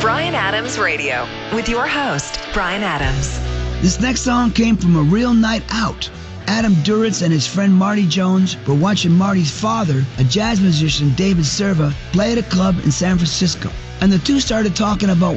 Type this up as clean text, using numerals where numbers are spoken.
Bryan Adams Radio with your host, Bryan Adams. This next song came from a real night out. Adam Duritz and his friend Marty Jones were watching Marty's father, a jazz musician, David Serva, play at a club in San Francisco. And the two started talking about